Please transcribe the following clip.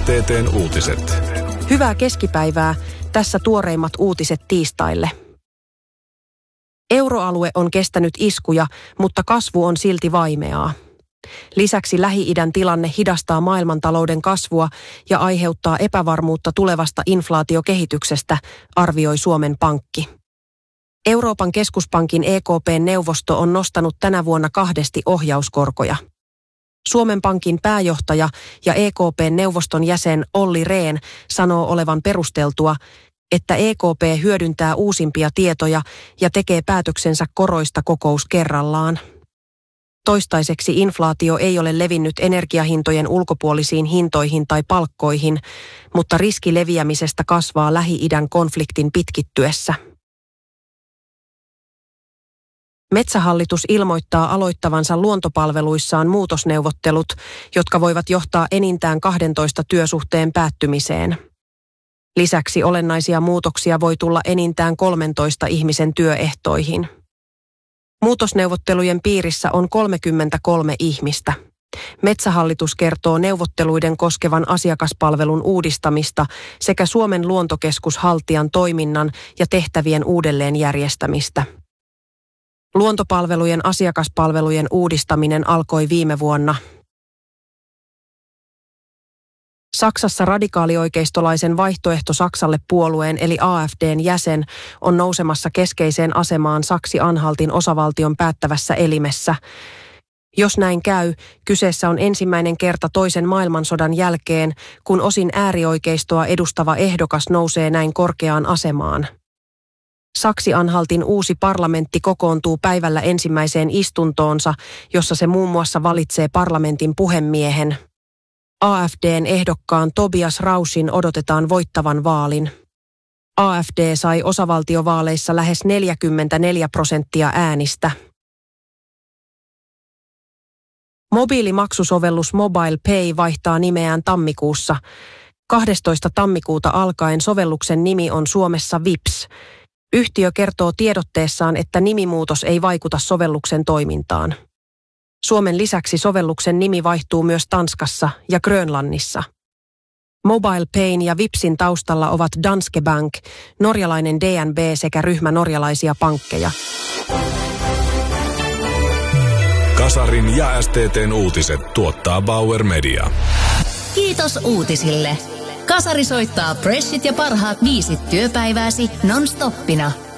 STT:n uutiset. Hyvää keskipäivää. Tässä tuoreimmat uutiset tiistaille. Euroalue on kestänyt iskuja, mutta kasvu on silti vaimeaa. Lisäksi Lähi-idän tilanne hidastaa maailmantalouden kasvua ja aiheuttaa epävarmuutta tulevasta inflaatiokehityksestä, arvioi Suomen Pankki. Euroopan keskuspankin EKP-neuvosto on nostanut tänä vuonna 2 ohjauskorkoja. Suomen Pankin pääjohtaja ja EKP-neuvoston jäsen Olli Rehn sanoo olevan perusteltua, että EKP hyödyntää uusimpia tietoja ja tekee päätöksensä koroista kokous kerrallaan. Toistaiseksi inflaatio ei ole levinnyt energiahintojen ulkopuolisiin hintoihin tai palkkoihin, mutta riski leviämisestä kasvaa Lähi-idän konfliktin pitkittyessä. Metsähallitus ilmoittaa aloittavansa luontopalveluissaan muutosneuvottelut, jotka voivat johtaa enintään 12 työsuhteen päättymiseen. Lisäksi olennaisia muutoksia voi tulla enintään 13 ihmisen työehtoihin. Muutosneuvottelujen piirissä on 33 ihmistä. Metsähallitus kertoo neuvotteluiden koskevan asiakaspalvelun uudistamista sekä Suomen luontokeskus haltijan toiminnan ja tehtävien uudelleenjärjestämistä. Luontopalvelujen asiakaspalvelujen uudistaminen alkoi viime vuonna. Saksassa radikaalioikeistolaisen vaihtoehto Saksalle puolueen eli AfD:n jäsen on nousemassa keskeiseen asemaan Saksi-Anhaltin osavaltion päättävässä elimessä. Jos näin käy, kyseessä on ensimmäinen kerta toisen maailmansodan jälkeen, kun osin äärioikeistoa edustava ehdokas nousee näin korkeaan asemaan. Saksi-Anhaltin uusi parlamentti kokoontuu päivällä ensimmäiseen istuntoonsa, jossa se muun muassa valitsee parlamentin puhemiehen. AfD:n ehdokkaan Tobias Rauschin odotetaan voittavan vaalin. AfD sai osavaltiovaaleissa lähes 44% äänistä. Mobiilimaksusovellus Mobile Pay vaihtaa nimeään tammikuussa. 12. tammikuuta alkaen sovelluksen nimi on Suomessa Vips. Yhtiö kertoo tiedotteessaan, että nimimuutos ei vaikuta sovelluksen toimintaan. Suomen lisäksi sovelluksen nimi vaihtuu myös Tanskassa ja Grönlannissa. Mobile Payn ja Vipsin taustalla ovat Danske Bank, norjalainen DNB sekä ryhmä norjalaisia pankkeja. Kasarin ja STT:n uutiset tuottaa Bauer Media. Kiitos uutisille. Kasari soittaa freshit ja parhaat biisit työpäivääsi non-stoppina.